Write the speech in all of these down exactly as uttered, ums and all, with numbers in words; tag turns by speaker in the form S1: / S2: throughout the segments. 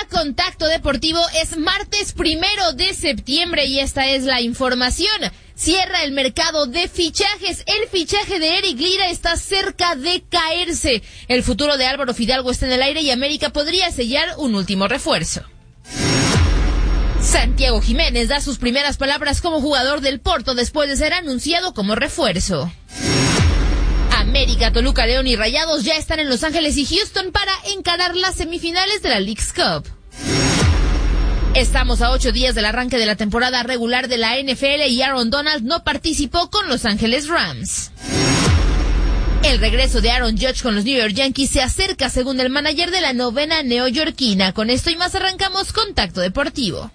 S1: Contacto Deportivo. Es martes primero de septiembre y esta es la información. Cierra el mercado de fichajes. El fichaje de Eric Lira está cerca de caerse. El futuro de Álvaro Fidalgo está en el aire y América podría sellar un último refuerzo. Santiago Jiménez da sus primeras palabras como jugador del Porto después de ser anunciado como refuerzo. América, Toluca, León y Rayados ya están en Los Ángeles y Houston para encarar las semifinales de la Leagues Cup. Estamos a ocho días del arranque de la temporada regular de la N F L y Aaron Donald no participó con Los Ángeles Rams. El regreso de Aaron Judge con los New York Yankees se acerca según el manager de la novena neoyorquina. Con esto y más arrancamos Contacto Deportivo.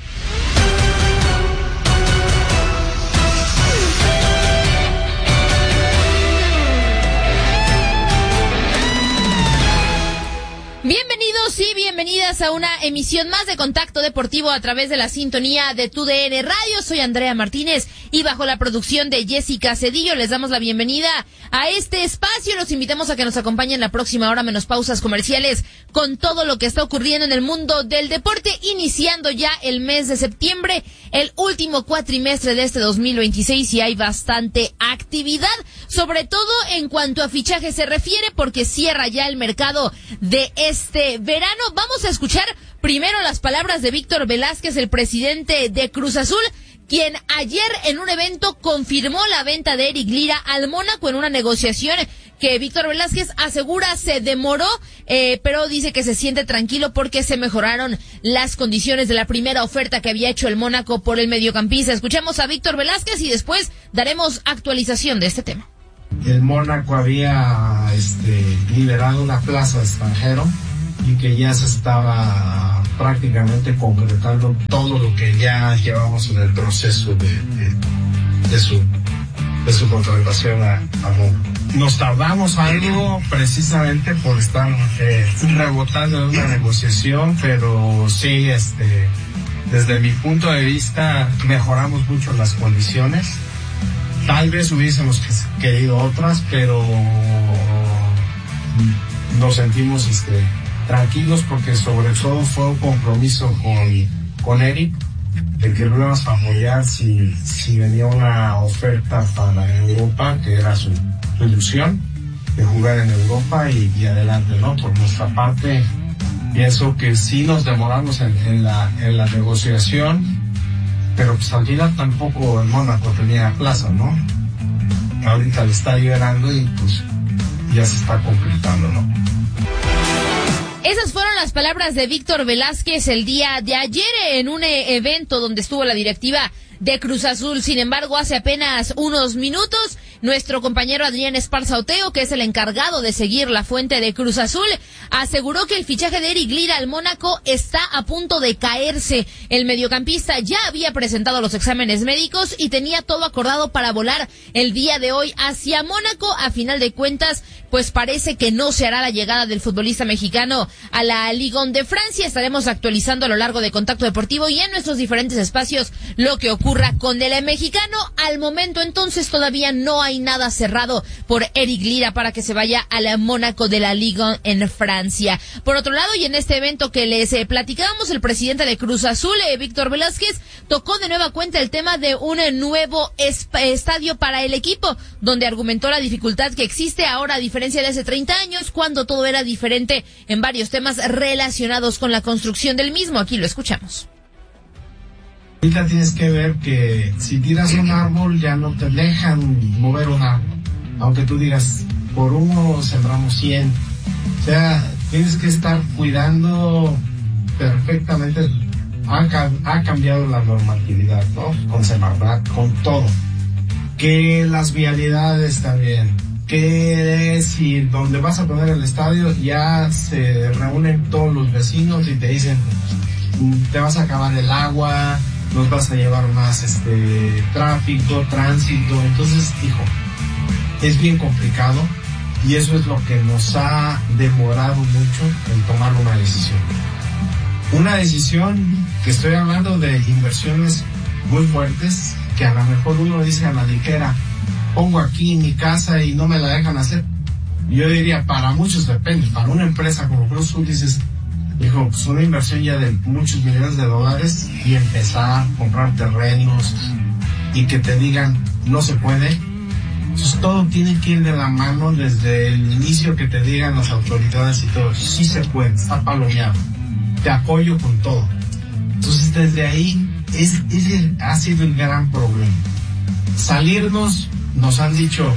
S1: Bienvenidos y bienvenidas a una emisión más de Contacto Deportivo a través de la sintonía de Tu D N Radio. Soy Andrea Martínez y bajo la producción de Jessica Cedillo les damos la bienvenida a este espacio. Los invitamos a que nos acompañen la próxima hora menos pausas comerciales con todo lo que está ocurriendo en el mundo del deporte, iniciando ya el mes de septiembre, el último cuatrimestre de este dos mil veintiséis, y hay bastante actividad, sobre todo en cuanto a fichaje se refiere, porque cierra ya el mercado de este verano. Vamos a escuchar primero las palabras de Víctor Velázquez, el presidente de Cruz Azul, quien ayer en un evento confirmó la venta de Eric Lira al Mónaco en una negociación que Víctor Velázquez asegura se demoró, eh, pero dice que se siente tranquilo porque se mejoraron las condiciones de la primera oferta que había hecho el Mónaco por el mediocampista. Escuchemos a Víctor Velázquez y después daremos actualización de este tema.
S2: El Mónaco había este, liberado una plaza de extranjero y que ya se estaba prácticamente concretando todo lo que ya llevamos en el proceso de, de, de su de su contratación a, a Mónaco. Nos tardamos algo precisamente por estar eh, rebotando en una negociación, pero sí, este, desde mi punto de vista mejoramos mucho las condiciones. Tal vez hubiésemos querido otras, pero nos sentimos este, tranquilos porque sobre todo fue un compromiso con, con Eric, de que lo íbamos a apoyar si, si venía una oferta para Europa, que era su, su ilusión de jugar en Europa y, y adelante, ¿no? Por nuestra parte, pienso que sí nos demoramos en, en, la, en la negociación, pero pues al final tampoco el Mónaco tenía plaza, ¿no? Ahorita le está liberando y pues ya se está completando, ¿no?
S1: Esas fueron las palabras de Víctor Velázquez el día de ayer en un evento donde estuvo la directiva de Cruz Azul. Sin embargo, hace apenas unos minutos, nuestro compañero Adrián Esparza Oteo, que es el encargado de seguir la fuente de Cruz Azul, aseguró que el fichaje de Eric Lira al Mónaco está a punto de caerse. El mediocampista ya había presentado los exámenes médicos y tenía todo acordado para volar el día de hoy hacia Mónaco. A final de cuentas, pues parece que no se hará la llegada del futbolista mexicano a la Ligue uno de Francia. Estaremos actualizando a lo largo de Contacto Deportivo y en nuestros diferentes espacios lo que ocurra con el mexicano. Al momento entonces todavía no hay nada cerrado por Eric Lira para que se vaya al Mónaco de la Ligue uno en Francia. Por otro lado, y en este evento que les eh, platicábamos, el presidente de Cruz Azul, eh, Víctor Velázquez, tocó de nueva cuenta el tema de un eh, nuevo esp- estadio para el equipo, donde argumentó la dificultad que existe ahora a diferencia de hace treinta años, cuando todo era diferente en varios temas relacionados con la construcción del mismo. Aquí lo escuchamos.
S2: Ahorita tienes que ver que si tiras un árbol ya no te dejan mover un árbol, aunque tú digas por uno sembramos cien. O sea, tienes que estar cuidando perfectamente. Ha, ha cambiado la normatividad, ¿no? Con Semarnat, con todo. Que las vialidades también. Que si donde vas a poner el estadio ya se reúnen todos los vecinos y te dicen te vas a acabar el agua, nos vas a llevar más este tráfico, tránsito. Entonces, hijo, es bien complicado y eso es lo que nos ha demorado mucho en tomar una decisión. Una decisión que estoy hablando de inversiones muy fuertes, que a lo mejor uno dice a la ligera, pongo aquí mi casa y no me la dejan hacer. Yo diría, para muchos depende. Para una empresa como Cruz Azul dices, Dijo, pues una inversión ya de muchos millones de dólares y empezar a comprar terrenos y que te digan, no se puede. Entonces todo tiene que ir de la mano desde el inicio, que te digan las autoridades y todo, sí se puede, está palomeado, te apoyo con todo. Entonces desde ahí, es, ese ha sido el gran problema. Salirnos, nos han dicho,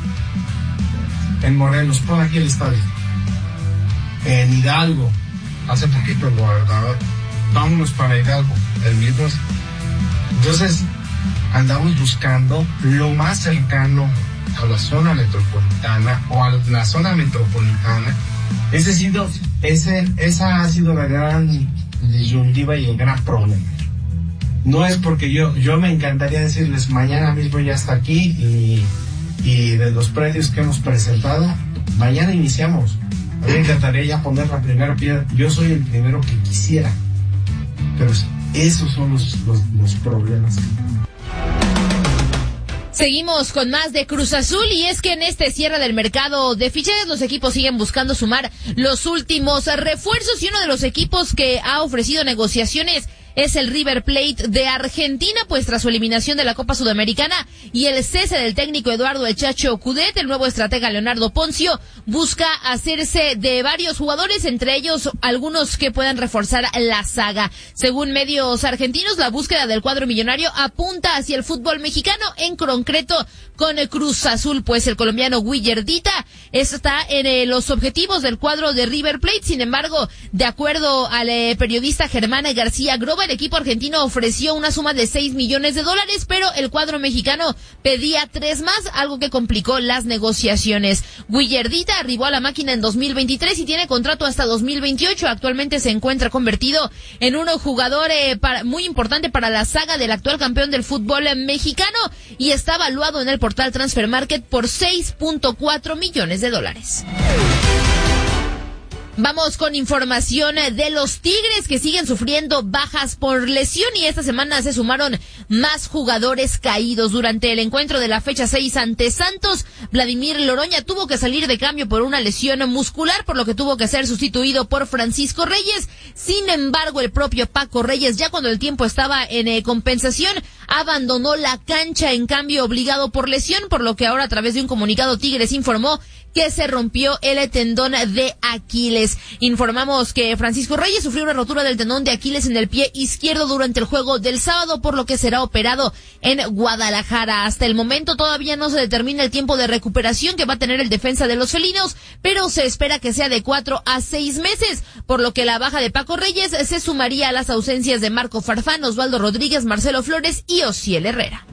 S2: en Morelos, pon aquí el estadio. En Hidalgo, hace poquito lo verdad, vámonos para Hidalgo, el mismo. Entonces, andamos buscando lo más cercano a la zona metropolitana o a la zona metropolitana. Ese ha sido, ese, esa ha sido la gran disyuntiva y el gran problema. No es porque yo, yo me encantaría decirles, mañana mismo ya está aquí y, y de los predios que hemos presentado, mañana iniciamos. A mí me encantaría ya poner la primera piedra. Yo soy el primero que quisiera. Pero esos son los, los, los problemas.
S1: Seguimos con más de Cruz Azul, y es que en este cierre del mercado de fichajes los equipos siguen buscando sumar los últimos refuerzos, y uno de los equipos que ha ofrecido negociaciones es el River Plate de Argentina, pues tras su eliminación de la Copa Sudamericana y el cese del técnico Eduardo El Chacho Coudet, el nuevo estratega Leonardo Poncio busca hacerse de varios jugadores, entre ellos algunos que puedan reforzar la saga. Según medios argentinos, la búsqueda del cuadro millonario apunta hacia el fútbol mexicano, en concreto con el Cruz Azul, pues el colombiano Guillardita está en eh, los objetivos del cuadro de River Plate. Sin embargo, de acuerdo al eh, periodista Germán García Groba, el equipo argentino ofreció una suma de seis millones de dólares, pero el cuadro mexicano pedía tres más, algo que complicó las negociaciones. Guillardita arribó a la máquina en dos mil veintitrés y tiene contrato hasta dos mil veintiocho. Actualmente se encuentra convertido en un jugador eh, para, muy importante para la saga del actual campeón del fútbol mexicano, y está valuado en el portal Transfer Market por seis punto cuatro millones de dólares. Vamos con información de los Tigres, que siguen sufriendo bajas por lesión, y esta semana se sumaron más jugadores caídos. Durante el encuentro de la fecha seis ante Santos, Vladimir Loroña tuvo que salir de cambio por una lesión muscular, por lo que tuvo que ser sustituido por Francisco Reyes. Sin embargo, el propio Paco Reyes, ya cuando el tiempo estaba en eh, compensación, abandonó la cancha en cambio obligado por lesión, por lo que ahora, a través de un comunicado, Tigres informó que se rompió el tendón de Aquiles. Informamos que Francisco Reyes sufrió una rotura del tendón de Aquiles en el pie izquierdo durante el juego del sábado, por lo que será operado en Guadalajara. Hasta el momento todavía no se determina el tiempo de recuperación que va a tener el defensa de los felinos, pero se espera que sea de cuatro a seis meses, por lo que la baja de Paco Reyes se sumaría a las ausencias de Marco Farfán, Osvaldo Rodríguez, Marcelo Flores y Osiel Herrera.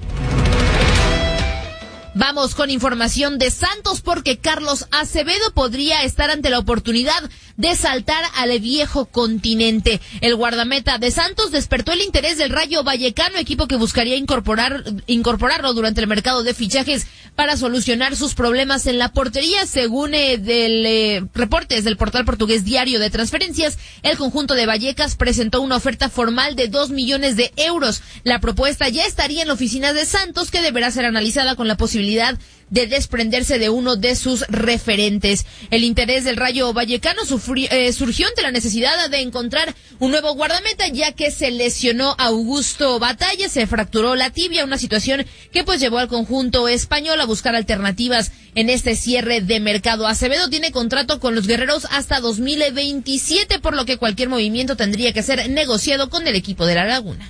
S1: Vamos con información de Santos, porque Carlos Acevedo podría estar ante la oportunidad de saltar al viejo continente. El guardameta de Santos despertó el interés del Rayo Vallecano, equipo que buscaría incorporar incorporarlo durante el mercado de fichajes para solucionar sus problemas en la portería. Según eh, del eh, reportes del portal portugués Diario de Transferencias, el conjunto de Vallecas presentó una oferta formal de dos millones de euros. La propuesta ya estaría en la oficina de Santos, que deberá ser analizada con la posibilidad de desprenderse de uno de sus referentes. El interés del Rayo Vallecano sufri, eh, surgió ante la necesidad de encontrar un nuevo guardameta, ya que se lesionó Augusto Batalla, se fracturó la tibia, una situación que pues llevó al conjunto español a buscar alternativas en este cierre de mercado. Acevedo tiene contrato con los guerreros hasta dos mil veintisiete, por lo que cualquier movimiento tendría que ser negociado con el equipo de La Laguna.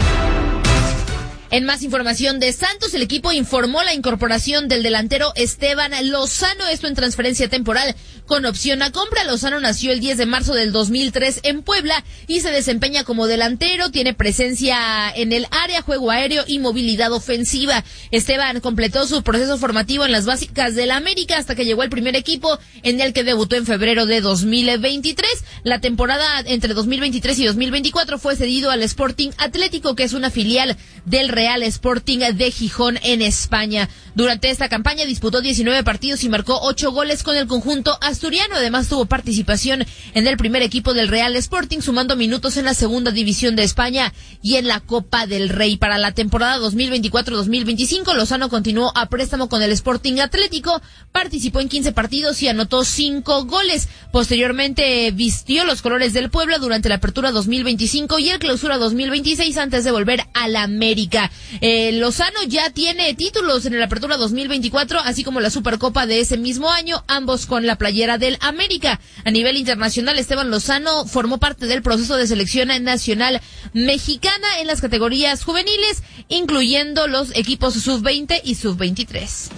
S1: En más información de Santos, el equipo informó la incorporación del delantero Esteban Lozano, esto en transferencia temporal con opción a compra. Lozano nació el diez de marzo del dos mil tres en Puebla y se desempeña como delantero, tiene presencia en el área, juego aéreo y movilidad ofensiva. Esteban completó su proceso formativo en las básicas del América hasta que llegó al primer equipo, en el que debutó en febrero de dos mil veintitrés. La temporada entre dos mil veintitrés y dos mil veinticuatro fue cedido al Sporting Atlético, que es una filial del Real Sporting de Gijón en España. Durante esta campaña disputó diecinueve partidos y marcó ocho goles con el conjunto asturiano. Además tuvo participación en el primer equipo del Real Sporting, sumando minutos en la segunda división de España y en la Copa del Rey. Para la temporada dos mil veinticuatro dos mil veinticinco, Lozano continuó a préstamo con el Sporting Atlético, participó en quince partidos y anotó cinco goles. Posteriormente vistió los colores del Puebla durante la apertura dos mil veinticinco y el clausura dos mil veintiséis antes de volver a la América. Eh, Lozano ya tiene títulos en la apertura dos mil veinticuatro, así como la Supercopa de ese mismo año, ambos con la playera del América. A nivel internacional, Esteban Lozano formó parte del proceso de selección nacional mexicana en las categorías juveniles, incluyendo los equipos sub veinte y sub veintitrés.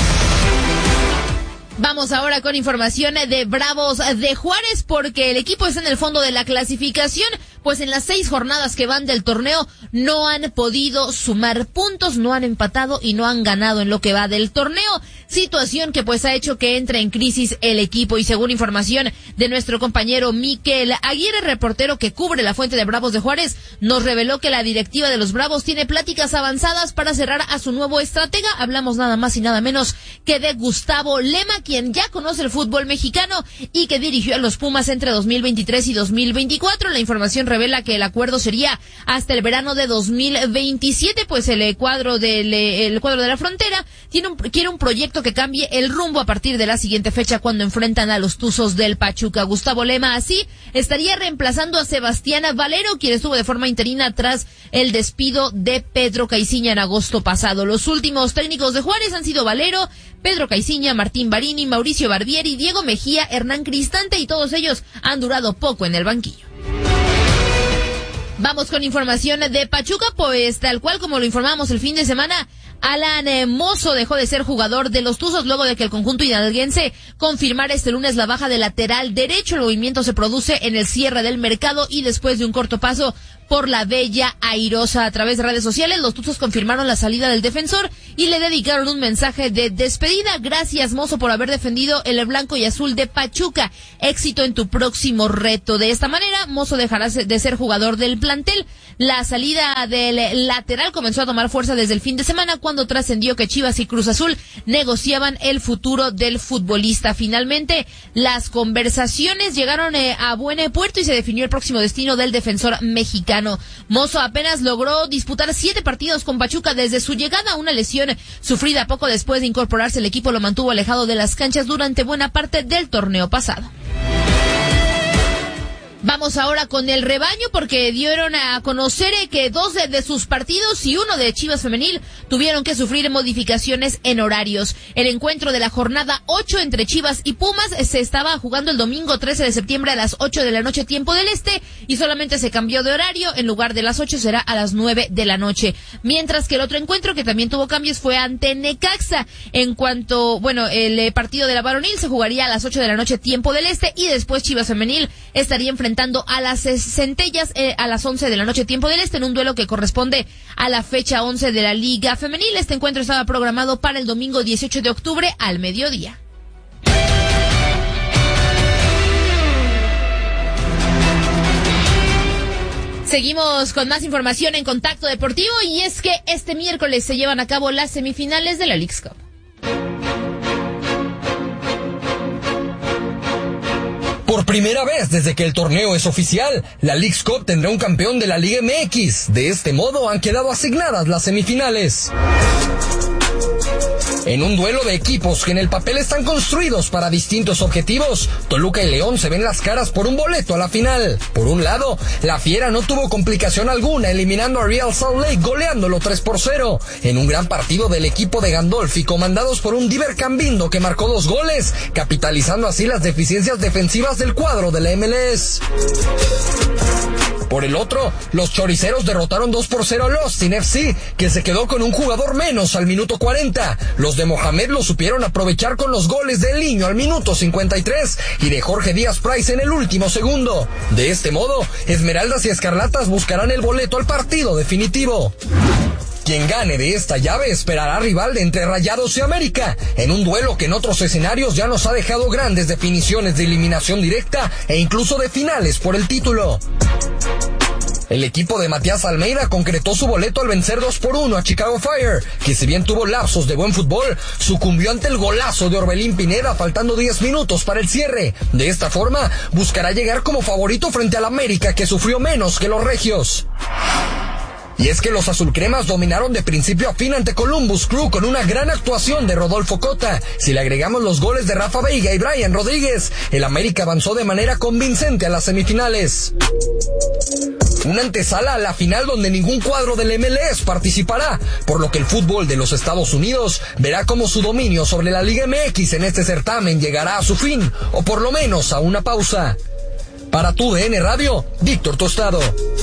S1: Vamos ahora con información de Bravos de Juárez, porque el equipo está en el fondo de la clasificación, pues en las seis jornadas que van del torneo no han podido sumar puntos, no han empatado y no han ganado en lo que va del torneo, situación que pues ha hecho que entre en crisis el equipo. Y según información de nuestro compañero Miquel Aguirre, reportero que cubre la fuente de Bravos de Juárez, nos reveló que la directiva de los Bravos tiene pláticas avanzadas para cerrar a su nuevo estratega. Hablamos nada más y nada menos que de Gustavo Lema, quien ya conoce el fútbol mexicano y que dirigió a los Pumas entre dos mil veintitrés y dos mil veinticuatro. La información revela que el acuerdo sería hasta el verano de dos mil veintisiete, pues el cuadro del el cuadro de la frontera tiene un, quiere un proyecto que cambie el rumbo a partir de la siguiente fecha, cuando enfrentan a los Tuzos del Pachuca. Gustavo Lema así estaría reemplazando a Sebastián Valero, quien estuvo de forma interina tras el despido de Pedro Caiciña en agosto pasado. Los últimos técnicos de Juárez han sido Valero, Pedro Caiciña, Martín Barini, Mauricio Barbieri, Diego Mejía, Hernán Cristante, y todos ellos han durado poco en el banquillo. Vamos con información de Pachuca, pues tal cual como lo informamos el fin de semana, Alan eh, Mozo dejó de ser jugador de los Tuzos luego de que el conjunto hidalguense confirmara este lunes la baja de lateral derecho. El movimiento se produce en el cierre del mercado y después de un corto paso por la Bella Airosa. A través de redes sociales, los Tuzos confirmaron la salida del defensor y le dedicaron un mensaje de despedida. Gracias, Mozo, por haber defendido el blanco y azul de Pachuca. Éxito en tu próximo reto. De esta manera, Mozo dejará de ser jugador del plantel. La salida del lateral comenzó a tomar fuerza desde el fin de semana, cuando trascendió que Chivas y Cruz Azul negociaban el futuro del futbolista. Finalmente, las conversaciones llegaron eh, a buen puerto y se definió el próximo destino del defensor mexicano. Mozo apenas logró disputar siete partidos con Pachuca desde su llegada. Una lesión sufrida poco después de incorporarse al equipo lo mantuvo alejado de las canchas durante buena parte del torneo pasado. Vamos ahora con el rebaño, porque dieron a conocer que dos de, de sus partidos y uno de Chivas Femenil tuvieron que sufrir modificaciones en horarios. El encuentro de la jornada ocho entre Chivas y Pumas se estaba jugando el domingo trece de septiembre a las ocho de la noche, tiempo del este, y solamente se cambió de horario. En lugar de las ocho será a las nueve de la noche. Mientras que el otro encuentro, que también tuvo cambios, fue ante Necaxa. En cuanto, bueno, el partido de la varonil se jugaría a las ocho de la noche, tiempo del este, y después Chivas Femenil estaría enfrentando a las Centellas eh, a las once de la noche, tiempo del este, en un duelo que corresponde a la fecha once de la Liga Femenil. Este encuentro estaba programado para el domingo dieciocho de octubre al mediodía. Seguimos con más información en Contacto Deportivo, y es que este miércoles se llevan a cabo las semifinales de la Leagues Cup.
S3: Por primera vez desde que el torneo es oficial, la Leagues Cup tendrá un campeón de la Liga M X. De este modo han quedado asignadas las semifinales. En un duelo de equipos que en el papel están construidos para distintos objetivos, Toluca y León se ven las caras por un boleto a la final. Por un lado, la Fiera no tuvo complicación alguna, eliminando a Real Salt Lake, goleándolo tres por cero, en un gran partido del equipo de Gandolfi, comandados por un Diver Cambindo que marcó dos goles, capitalizando así las deficiencias defensivas del cuadro de la M L S. Por el otro, los choriceros derrotaron dos por cero al Austin F C, que se quedó con un jugador menos al minuto cuarenta. Los de Mohamed lo supieron aprovechar con los goles del Niño al minuto cincuenta y tres y de Jorge Díaz Price en el último segundo. De este modo, Esmeraldas y Escarlatas buscarán el boleto al partido definitivo. Quien gane de esta llave esperará rival de entre Rayados y América, en un duelo que en otros escenarios ya nos ha dejado grandes definiciones de eliminación directa e incluso de finales por el título. El equipo de Matías Almeida concretó su boleto al vencer dos por uno a Chicago Fire, que si bien tuvo lapsos de buen fútbol, sucumbió ante el golazo de Orbelín Pineda faltando diez minutos para el cierre. De esta forma, buscará llegar como favorito frente al América, que sufrió menos que los regios. Y es que los azulcremas dominaron de principio a fin ante Columbus Crew con una gran actuación de Rodolfo Cota. Si le agregamos los goles de Rafa Veiga y Brian Rodríguez, el América avanzó de manera convincente a las semifinales. Una antesala a la final donde ningún cuadro del M L S participará, por lo que el fútbol de los Estados Unidos verá cómo su dominio sobre la Liga M X en este certamen llegará a su fin, o por lo menos a una pausa. Para tu D N Radio, Víctor Tostado.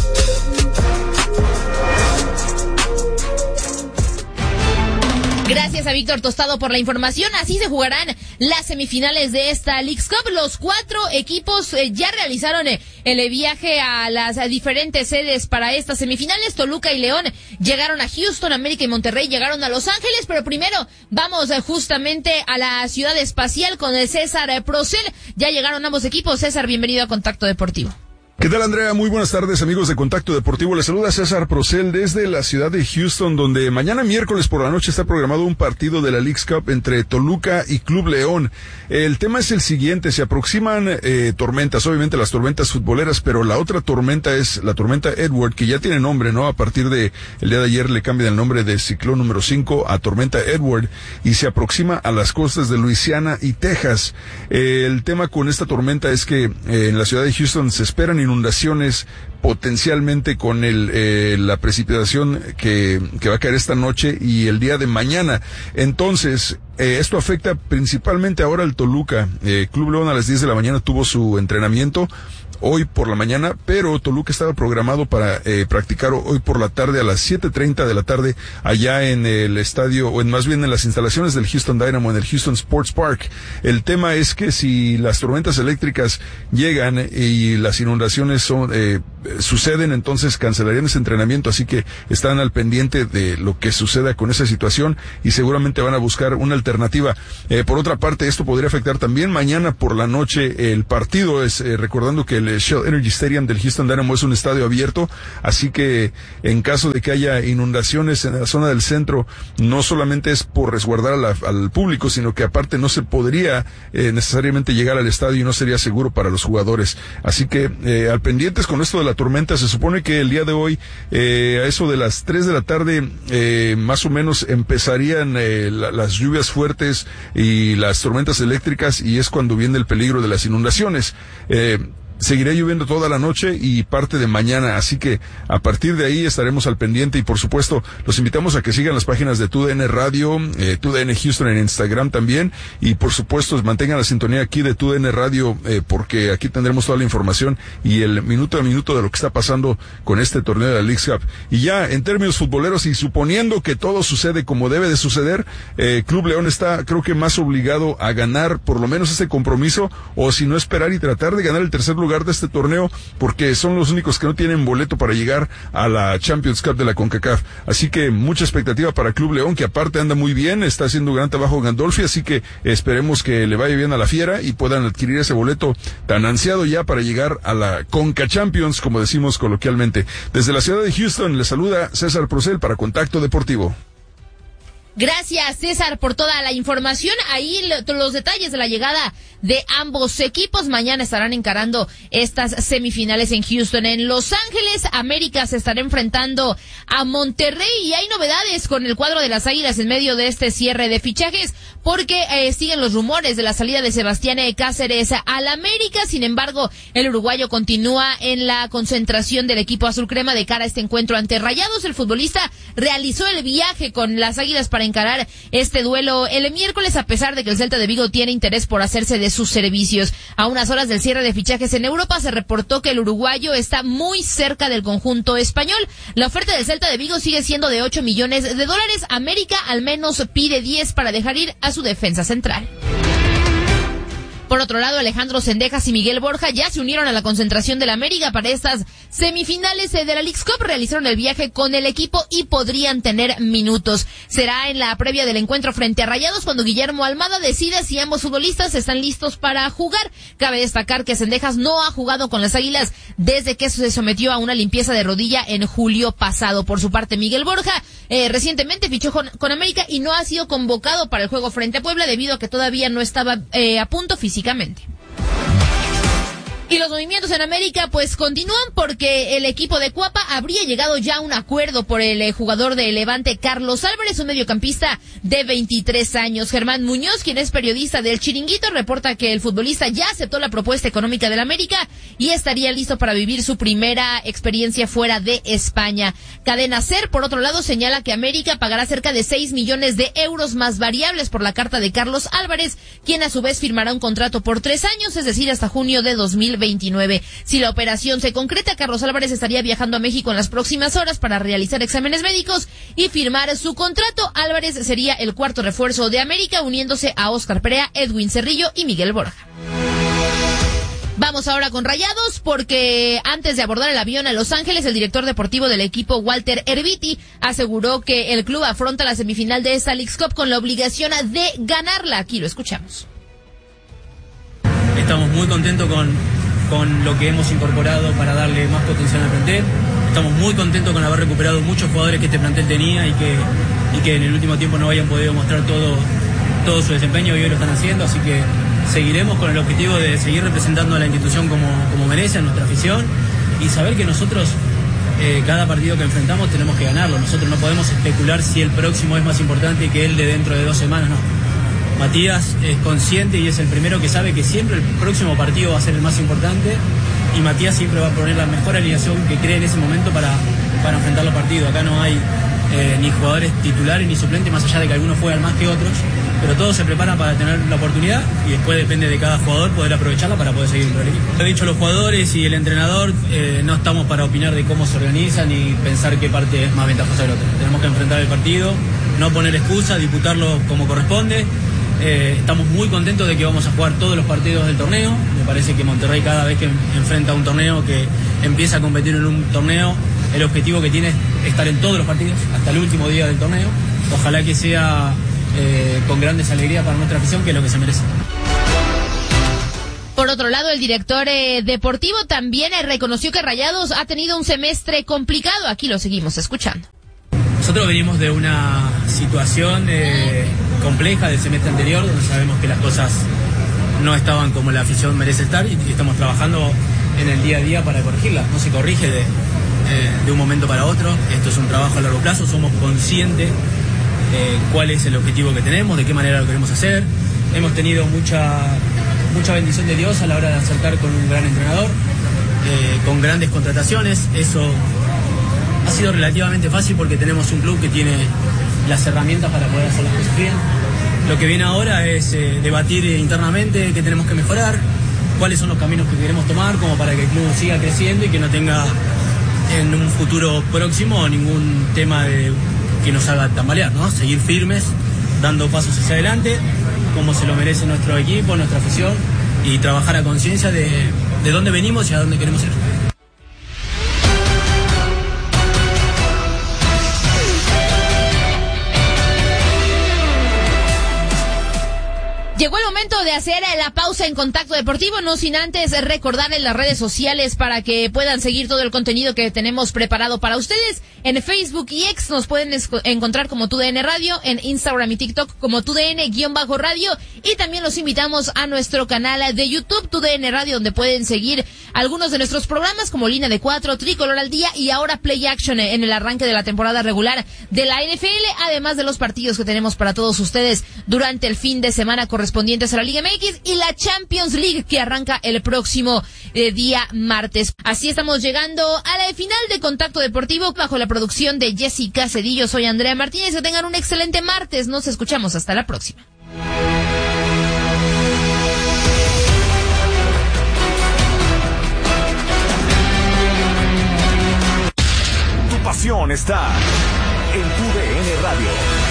S1: Gracias a Víctor Tostado por la información. Así se jugarán las semifinales de esta Leagues Cup. Los cuatro equipos eh, ya realizaron eh, el viaje a las a diferentes sedes para estas semifinales. Toluca y León llegaron a Houston, América y Monterrey llegaron a Los Ángeles. Pero primero vamos eh, justamente a la ciudad espacial con el César eh, Procel. Ya llegaron ambos equipos. César, bienvenido a Contacto Deportivo.
S4: ¿Qué tal, Andrea? Muy buenas tardes, amigos de Contacto Deportivo. Les saluda César Procel desde la ciudad de Houston, donde mañana miércoles por la noche está programado un partido de la Leagues Cup entre Toluca y Club León. El tema es el siguiente, se aproximan eh, tormentas, obviamente las tormentas futboleras, pero la otra tormenta es la tormenta Edward, que ya tiene nombre, ¿no? A partir de el día de ayer le cambian el nombre de ciclón número cinco a tormenta Edward, y se aproxima a las costas de Luisiana y Texas. Eh, el tema con esta tormenta es que eh, en la ciudad de Houston se esperan inundaciones potencialmente con el eh, la precipitación que, que va a caer esta noche y el día de mañana. Entonces, eh, esto afecta principalmente ahora al Toluca. Eh, Club León a las diez de la mañana tuvo su entrenamiento hoy por la mañana, pero Toluca estaba programado para eh, practicar hoy por la tarde a las siete treinta de la tarde allá en el estadio, o en más bien en las instalaciones del Houston Dynamo, en el Houston Sports Park. El tema es que si las tormentas eléctricas llegan y las inundaciones son eh, suceden, entonces cancelarían ese entrenamiento, así que están al pendiente de lo que suceda con esa situación y seguramente van a buscar una alternativa. Eh, por otra parte, esto podría afectar también mañana por la noche el partido, es eh, recordando que el Shell Energy Stadium del Houston Dynamo es un estadio abierto, así que en caso de que haya inundaciones en la zona del centro, no solamente es por resguardar a la, al público, sino que aparte no se podría eh, necesariamente llegar al estadio y no sería seguro para los jugadores. Así que eh, al pendientes con esto de la tormenta. Se supone que el día de hoy, eh, a eso de las tres de la tarde, eh, más o menos empezarían eh, la, las lluvias fuertes y las tormentas eléctricas, y es cuando viene el peligro de las inundaciones. Eh, Seguirá lloviendo toda la noche y parte de mañana, así que a partir de ahí estaremos al pendiente, y por supuesto los invitamos a que sigan las páginas de T U D N Radio, eh, T U D N Houston en Instagram también, y por supuesto mantengan la sintonía aquí de T U D N Radio, eh, porque aquí tendremos toda la información y el minuto a minuto de lo que está pasando con este torneo de la Leagues Cup. Y ya en términos futboleros, y suponiendo que todo sucede como debe de suceder, eh, Club León está creo que más obligado a ganar por lo menos ese compromiso, o si no esperar y tratar de ganar el tercer lugar de este torneo, porque son los únicos que no tienen boleto para llegar a la Champions Cup de la CONCACAF. Así que mucha expectativa para Club León, que aparte anda muy bien, está haciendo gran trabajo Gandolfi, así que esperemos que le vaya bien a la fiera y puedan adquirir ese boleto tan ansiado ya para llegar a la CONCA Champions, como decimos coloquialmente. Desde la ciudad de Houston les saluda César Procel para Contacto Deportivo.
S1: Gracias, César, por toda la información. Ahí lo, los detalles de la llegada de ambos equipos. Mañana estarán encarando estas semifinales en Houston. En Los Ángeles, América se estará enfrentando a Monterrey, y hay novedades con el cuadro de las Águilas en medio de este cierre de fichajes, porque eh, siguen los rumores de la salida de Sebastián Cáceres al América. Sin embargo, el uruguayo continúa en la concentración del equipo azul crema de cara a este encuentro ante Rayados. El futbolista realizó el viaje con las Águilas para encarar este duelo el miércoles, a pesar de que el Celta de Vigo tiene interés por hacerse de sus servicios. A unas horas del cierre de fichajes en Europa, se reportó que el uruguayo está muy cerca del conjunto español. La oferta del Celta de Vigo sigue siendo de ocho millones de dólares. América al menos pide diez para dejar ir a su defensa central. Por otro lado, Alejandro Cendejas y Miguel Borja ya se unieron a la concentración del América para estas semifinales de la Leagues Cup. Realizaron el viaje con el equipo y podrían tener minutos. Será en la previa del encuentro frente a Rayados cuando Guillermo Almada decida si ambos futbolistas están listos para jugar. Cabe destacar que Cendejas no ha jugado con las Águilas desde que se sometió a una limpieza de rodilla en julio pasado. Por su parte, Miguel Borja eh, recientemente fichó con, con América y no ha sido convocado para el juego frente a Puebla debido a que todavía no estaba eh, a punto físicamente. Y los movimientos en América pues continúan porque el equipo de Cuapa habría llegado ya a un acuerdo por el eh, jugador de Levante Carlos Álvarez, un mediocampista de veintitrés años. Germán Muñoz, quien es periodista del Chiringuito, reporta que el futbolista ya aceptó la propuesta económica del América y estaría listo para vivir su primera experiencia fuera de España. Cadena SER, por otro lado, señala que América pagará cerca de seis millones de euros más variables por la carta de Carlos Álvarez, quien a su vez firmará un contrato por tres años, es decir, hasta junio de dos mil veintinueve. Si la operación se concreta, Carlos Álvarez estaría viajando a México en las próximas horas para realizar exámenes médicos y firmar su contrato. Álvarez sería el cuarto refuerzo de América, uniéndose a Óscar Perea, Edwin Cerrillo y Miguel Borja. Vamos ahora con Rayados, porque antes de abordar el avión a Los Ángeles, el director deportivo del equipo, Walter Erviti, aseguró que el club afronta la semifinal de esta Leagues Cup con la obligación de ganarla. Aquí lo escuchamos.
S5: Estamos muy contentos con, con lo que hemos incorporado para darle más potencial al plantel. Estamos muy contentos con haber recuperado muchos jugadores que este plantel tenía y que, y que en el último tiempo no habían podido mostrar todo, todo su desempeño y hoy lo están haciendo, así que seguiremos con el objetivo de seguir representando a la institución como, como merece, a nuestra afición, y saber que nosotros eh, cada partido que enfrentamos tenemos que ganarlo. Nosotros no podemos especular si el próximo es más importante que el de dentro de dos semanas, no. Matías es consciente y es el primero que sabe que siempre el próximo partido va a ser el más importante, y Matías siempre va a poner la mejor alineación que cree en ese momento para, para enfrentar los partidos. Acá no hay eh, ni jugadores titulares ni suplentes, más allá de que algunos juegan más que otros, pero todos se preparan para tener la oportunidad y después depende de cada jugador poder aprovecharla para poder seguir dentro del equipo. He dicho, los jugadores y el entrenador eh, no estamos para opinar de cómo se organizan ni pensar qué parte es más ventajosa del otro. Tenemos que enfrentar el partido, no poner excusas, disputarlo como corresponde. Eh, estamos muy contentos de que vamos a jugar todos los partidos del torneo. Me parece que Monterrey, cada vez que enfrenta un torneo, que empieza a competir en un torneo, el objetivo que tiene es estar en todos los partidos hasta el último día del torneo. Ojalá que sea eh, con grandes alegrías para nuestra afición, que es lo que se merece.
S1: Por otro lado, el director eh, deportivo también eh, reconoció que Rayados ha tenido un semestre complicado. Aquí lo seguimos escuchando.
S5: Nosotros venimos de una situación eh, compleja del semestre anterior, donde sabemos que las cosas no estaban como la afición merece estar, y estamos trabajando en el día a día para corregirla. No se corrige de, eh, de un momento para otro, esto es un trabajo a largo plazo. Somos conscientes eh, cuál es el objetivo que tenemos, de qué manera lo queremos hacer. Hemos tenido mucha, mucha bendición de Dios a la hora de acertar con un gran entrenador, eh, con grandes contrataciones. Eso ha sido relativamente fácil porque tenemos un club que tiene las herramientas para poder hacer las cosas bien. Lo que viene ahora es eh, debatir internamente qué tenemos que mejorar, cuáles son los caminos que queremos tomar como para que el club siga creciendo y que no tenga en un futuro próximo ningún tema de, que nos haga tambalear, ¿no? Seguir firmes, dando pasos hacia adelante, como se lo merece nuestro equipo, nuestra afición, y trabajar a conciencia de, de dónde venimos y a dónde queremos ir.
S1: Llegó el momento de hacer la pausa en Contacto Deportivo, no sin antes recordarles las redes sociales para que puedan seguir todo el contenido que tenemos preparado para ustedes. En Facebook y X nos pueden encontrar como Tu D N Radio, en Instagram y TikTok como Tu D N-radio, y también los invitamos a nuestro canal de YouTube, Tu D N Radio, donde pueden seguir algunos de nuestros programas como Línea de Cuatro, Tricolor al Día y ahora Play Action en el arranque de la temporada regular de la N F L, además de los partidos que tenemos para todos ustedes durante el fin de semana correspondientes a la Liga M X y la Champions League, que arranca el próximo eh, día martes. Así estamos llegando a la final de Contacto Deportivo bajo la producción de Jessica Cedillo. Soy Andrea Martínez, que tengan un excelente martes. Nos escuchamos hasta la próxima.
S6: Tu pasión está en Tu D N Radio.